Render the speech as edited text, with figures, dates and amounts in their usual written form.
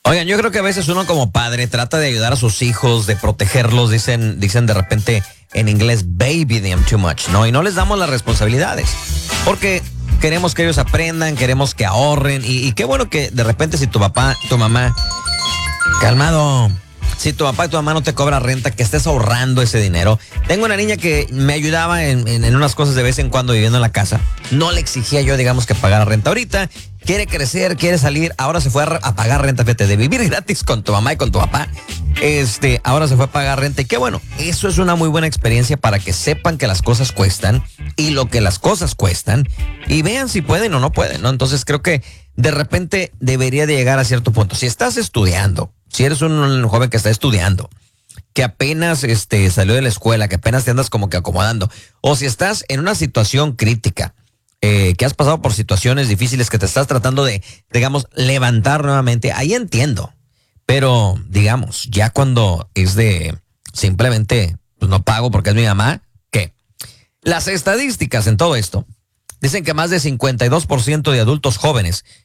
Oigan, yo creo que a veces uno como padre trata de ayudar a sus hijos, de protegerlos, dicen de repente en inglés, baby them too much, ¿no? Y no les damos las responsabilidades, porque queremos que ellos aprendan, queremos que ahorren, y qué bueno que de repente si tu papá, tu mamá, calmado, si tu papá y tu mamá no te cobran renta, que estés ahorrando ese dinero. Tengo una niña que me ayudaba en unas cosas de vez en cuando viviendo en la casa. No le exigía yo, digamos, que pagara renta. Ahorita quiere crecer, quiere salir. Ahora se fue a pagar renta, fíjate, de vivir gratis con tu mamá y con tu papá. Ahora se fue a pagar renta. Y qué bueno, eso es una muy buena experiencia para que sepan que las cosas cuestan y lo que las cosas cuestan y vean si pueden o no pueden, ¿no? Entonces creo que de repente debería de llegar a cierto punto. Si estás estudiando, si eres un joven que está estudiando, que apenas salió de la escuela, que apenas te andas como que acomodando, o si estás en una situación crítica, que has pasado por situaciones difíciles que te estás tratando de, digamos, levantar nuevamente, ahí entiendo. Pero, digamos, ya cuando es de simplemente, pues no pago porque es mi mamá, ¿qué? Las estadísticas en todo esto dicen que más de 52% de adultos jóvenes